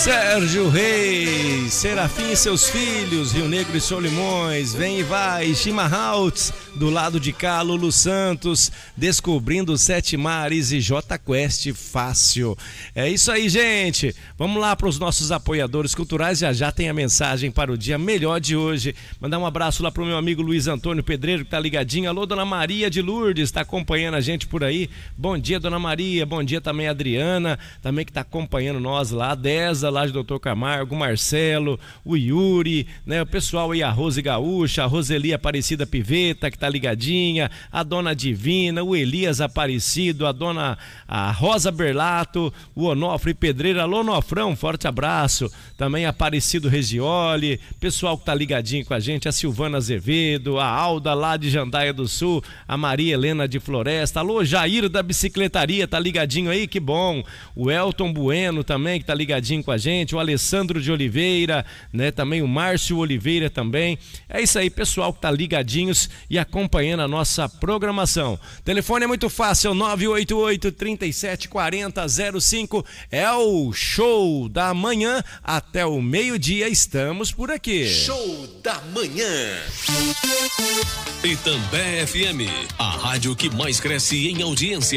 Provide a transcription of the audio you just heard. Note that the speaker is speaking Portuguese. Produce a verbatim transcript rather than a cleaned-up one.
Sérgio Reis, Serafim e seus filhos, Rio Negro e Solimões, Vem e Vai, Chimarrauts, do lado de cá, Lulu Santos, Descobrindo Sete Mares e J Quest Fácil. É isso aí, gente. Vamos lá para os nossos apoiadores culturais. Já já tem a mensagem para o dia melhor de hoje. Mandar um abraço lá pro meu amigo Luiz Antônio Pedreiro, que tá ligadinho. Alô, Dona Maria de Lourdes, tá acompanhando a gente por aí. Bom dia, Dona Maria. Bom dia também a Adriana, também que tá acompanhando nós lá. A Deza, lá de doutor Camargo, o Marcelo, o Yuri, né? O pessoal aí, a Rose Gaúcha, a Roseli Aparecida Piveta, que tá ligadinha, a Dona Divina, o Elias Aparecido, a Dona a Rosa Berlato, o Onofre Pedreiro. Alô, Onofrão, forte abraço. Também Aparecido Regioli, pessoal que tá ligadinho com a gente, a Silvana Azevedo, a Alda lá de Jandaia do Sul, a Maria Helena de Floresta. Alô, Jair da Bicicletaria, tá ligadinho aí? Que bom. O Elton Bueno também, que tá ligadinho com a gente, o Alessandro de Oliveira, né? Também o Márcio Oliveira também. É isso aí, pessoal que tá ligadinhos e acompanhando a nossa programação. Telefone é muito fácil, nove oito oito, três sete quatro zero, zero cinco. É o show da manhã, até o meio-dia estamos por aqui. Show da manhã. Itambé F M, a rádio que mais cresce em audiência.